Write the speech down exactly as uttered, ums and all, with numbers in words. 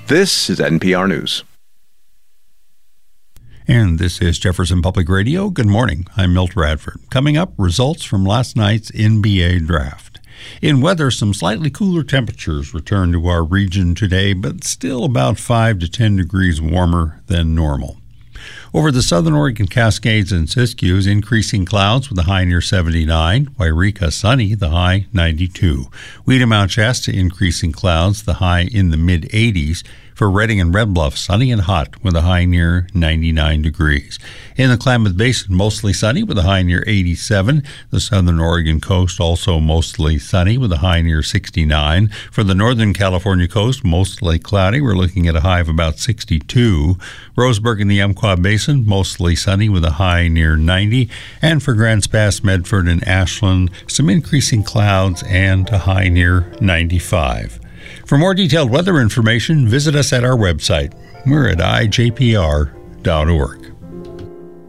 This is N P R News. And this is Jefferson Public Radio. Good morning. I'm Milt Radford. Coming up, results from last night's N B A draft. In weather, some slightly cooler temperatures return to our region today, but still about five to ten degrees warmer than normal. Over the southern Oregon Cascades and Siskiyous, increasing clouds with a high near seventy-nine. Wairika, sunny, the high ninety-two. Weeda, Mount Shasta, increasing clouds, the high in the mid-eighties. For Redding and Red Bluff, sunny and hot with a high near ninety-nine degrees. In the Klamath Basin, mostly sunny with a high near eighty-seven. The southern Oregon coast also mostly sunny with a high near sixty-nine. For the northern California coast, mostly cloudy. We're looking at a high of about sixty-two. Roseburg and the Umpqua Basin, mostly sunny with a high near ninety. And for Grants Pass, Medford, and Ashland, some increasing clouds and a high near ninety-five. For more detailed weather information, visit us at our website. We're at I J P R dot org.